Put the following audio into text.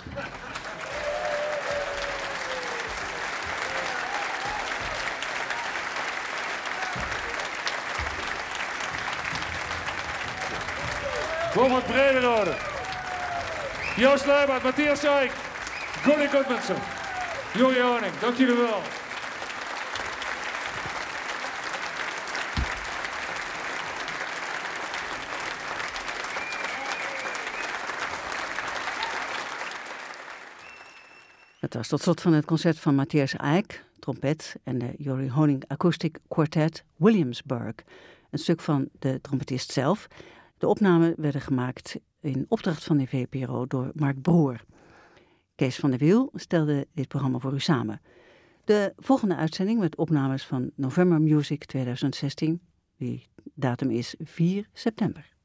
Kom wat breder worden. Joost Luijbart, Matthias Schaik, Connie Goodmanson, Jorie Honing, dank jullie wel. Het was tot slot van het concert van Matthias Eick, trompet, en de Jorie Honing Acoustic Quartet Williamsburg. Een stuk van de trompetist zelf. De opnamen werden gemaakt in opdracht van de VPRO door Mark Broer. Kees van der Wiel stelde dit programma voor u samen. De volgende uitzending met opnames van November Music 2016. Die datum is 4 september.